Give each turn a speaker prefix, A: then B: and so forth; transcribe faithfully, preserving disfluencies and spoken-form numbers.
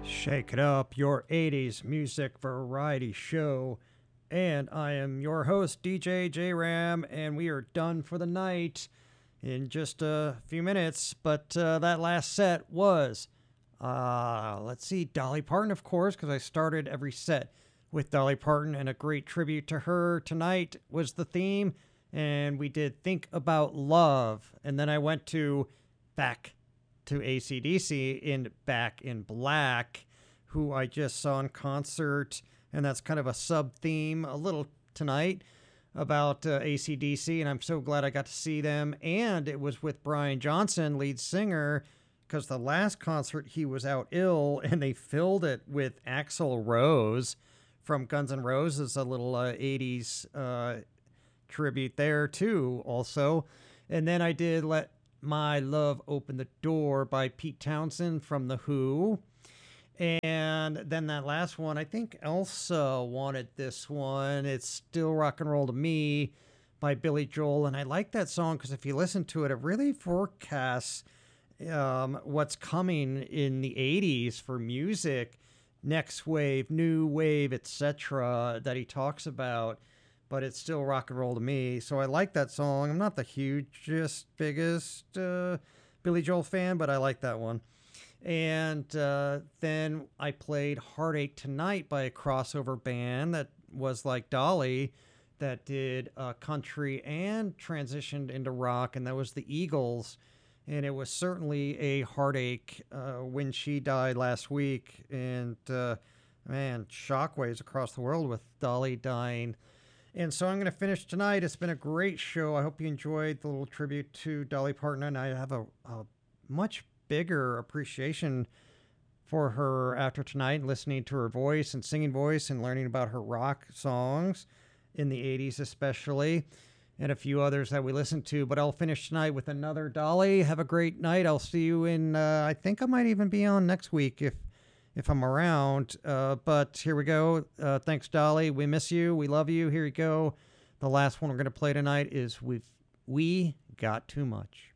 A: Shake it up, your eighties music variety show. And I am your host, D J J Ram, and we are done for the night in just a few minutes. But uh, that last set was, uh, let's see, Dolly Parton, of course, because I started every set with Dolly Parton, and a great tribute to her tonight was the theme. And we did Think About Love. And then I went to Back to A C D C in Back in Black, who I just saw in concert. And that's kind of a sub theme a little tonight about uh, A C D C. And I'm so glad I got to see them. And it was with Brian Johnson, lead singer, because the last concert he was out ill and they filled it with Axl Rose from Guns N' Roses, a little uh, eighties uh, tribute there too also. And then I did Let My Love Open the Door by Pete Townsend from The Who. And then that last one, I think Elsa wanted this one. It's Still Rock and Roll to Me by Billy Joel. And I like that song because if you listen to it, it really forecasts um, what's coming in the eighties for music, next wave, new wave, et cetera, that he talks about. But it's still rock and roll to me. So I like that song. I'm not the hugest, biggest uh, Billy Joel fan, but I like that one. And uh, then I played Heartache Tonight by a crossover band that was like Dolly, that did uh, country and transitioned into rock, and that was the Eagles. And it was certainly a heartache uh, when she died last week. And uh, man, shockwaves across the world with Dolly dying. And so I'm going to finish tonight. It's been a great show. I hope you enjoyed the little tribute to Dolly Parton. And I have a, a much bigger appreciation for her after tonight, listening to her voice and singing voice and learning about her rock songs in the eighties especially, and a few others that we listened to. But I'll finish tonight with another Dolly. Have a great night. I'll see you in, uh, I think I might even be on next week if if I'm around. Uh, but here we go. Uh, thanks, Dolly. We miss you. We love you. Here you go. The last one we're going to play tonight is We've, We Got Too Much.